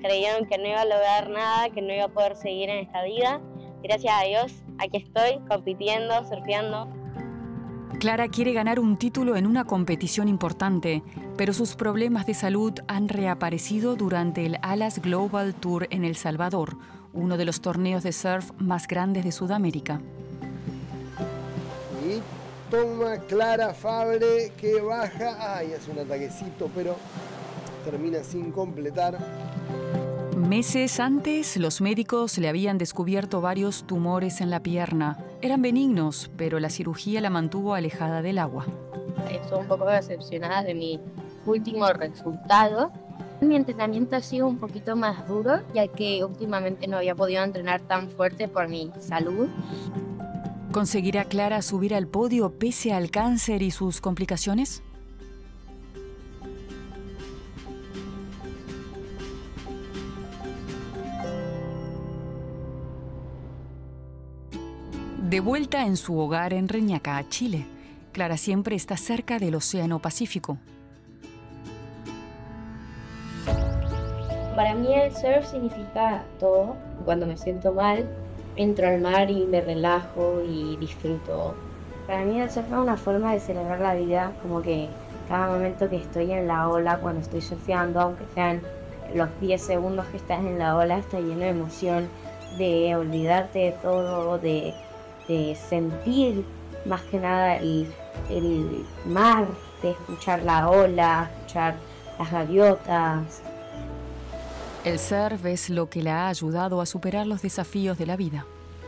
creyeron que no iba a lograr nada, que no iba a poder seguir en esta vida. Gracias a Dios, aquí estoy, compitiendo, surfeando. Clara quiere ganar un título en una competición importante, pero sus problemas de salud han reaparecido durante el Alas Global Tour en El Salvador, uno de los torneos de surf más grandes de Sudamérica. Y toma Clara Fabre, que baja. Ay, hace un ataquecito, pero termina sin completar. Meses antes, los médicos le habían descubierto varios tumores en la pierna. Eran benignos, pero la cirugía la mantuvo alejada del agua. Estoy un poco decepcionada de mi último resultado. Mi entrenamiento ha sido un poquito más duro, ya que últimamente no había podido entrenar tan fuerte por mi salud. ¿Conseguirá Clara subir al podio pese al cáncer y sus complicaciones? De vuelta en su hogar en Reñaca, Chile, Clara siempre está cerca del Océano Pacífico. Para mí el surf significa todo. Cuando me siento mal, entro al mar y me relajo y disfruto. Para mí el surf es una forma de celebrar la vida, como que cada momento que estoy en la ola, cuando estoy surfeando, aunque sean los 10 segundos que estás en la ola, está lleno de emoción, de olvidarte de todo, de sentir más que nada el mar, de escuchar la ola, escuchar las gaviotas. El surf es lo que la ha ayudado a superar los desafíos de la vida.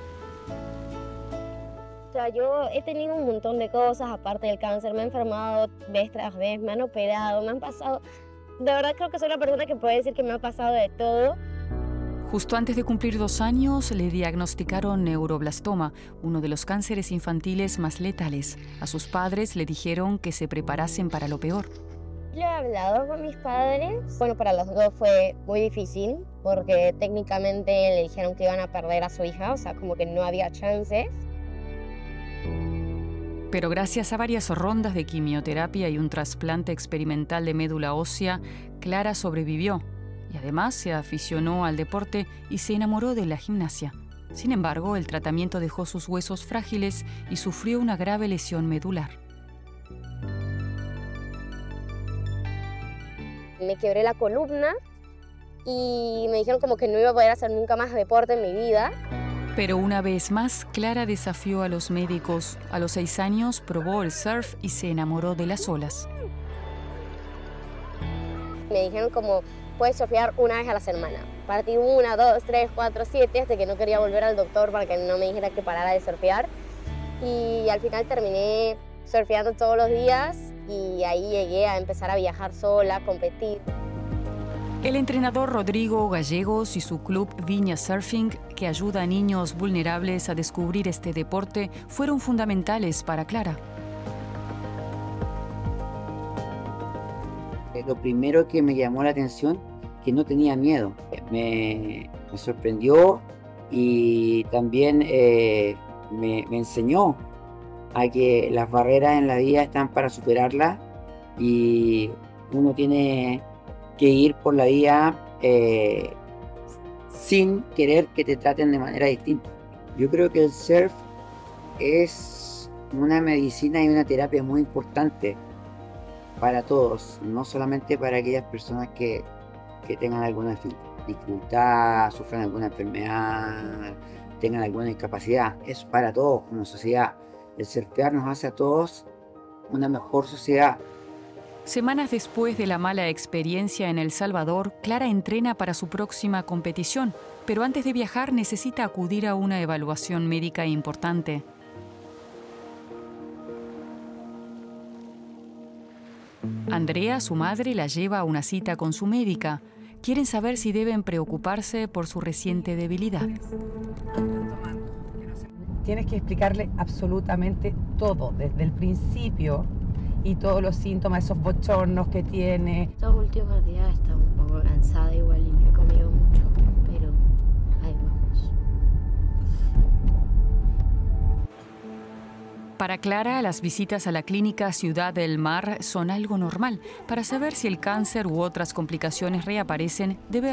O sea, yo he tenido un montón de cosas, aparte del cáncer, me he enfermado vez tras vez, me han operado, me han pasado... De verdad creo que soy la persona que puede decir que me ha pasado de todo. Justo antes de cumplir 2 años, le diagnosticaron neuroblastoma, uno de los cánceres infantiles más letales. A sus padres le dijeron que se preparasen para lo peor. Yo he hablado con mis padres. Bueno, para los dos fue muy difícil, porque técnicamente le dijeron que iban a perder a su hija, o sea, como que no había chances. Pero gracias a varias rondas de quimioterapia y un trasplante experimental de médula ósea, Clara sobrevivió. Y además se aficionó al deporte y se enamoró de la gimnasia. Sin embargo, el tratamiento dejó sus huesos frágiles y sufrió una grave lesión medular. Me quebré la columna y me dijeron como que no iba a poder hacer nunca más deporte en mi vida. Pero una vez más, Clara desafió a los médicos. A los 6 años probó el surf y se enamoró de las olas. Me dijeron como, puedes surfear una vez a la semana. Partí 1, 2, 3, 4, 7, hasta que no quería volver al doctor para que no me dijera que parara de surfear. Y al final terminé surfeando todos los días y ahí llegué a empezar a viajar sola, a competir. El entrenador Rodrigo Gallegos y su club Viña Surfing, que ayuda a niños vulnerables a descubrir este deporte, fueron fundamentales para Clara. Lo primero que me llamó la atención, que no tenía miedo. Me sorprendió y también me enseñó a que las barreras en la vida están para superarlas y uno tiene que ir por la vida sin querer que te traten de manera distinta. Yo creo que el surf es una medicina y una terapia muy importante para todos, no solamente para aquellas personas que tengan alguna dificultad, sufran alguna enfermedad, tengan alguna discapacidad. Es para todos como sociedad. El surfear nos hace a todos una mejor sociedad. Semanas después de la mala experiencia en El Salvador, Clara entrena para su próxima competición, pero antes de viajar necesita acudir a una evaluación médica importante. Andrea, su madre, la lleva a una cita con su médica. Quieren saber si deben preocuparse por su reciente debilidad. Tienes que explicarle absolutamente todo, desde el principio, y todos los síntomas, esos bochornos que tiene. Estos últimos días estaba un poco cansada igual y me he comido mucho, pero ahí vamos. Para Clara, las visitas a la clínica Ciudad del Mar son algo normal. Para saber si el cáncer u otras complicaciones reaparecen, debe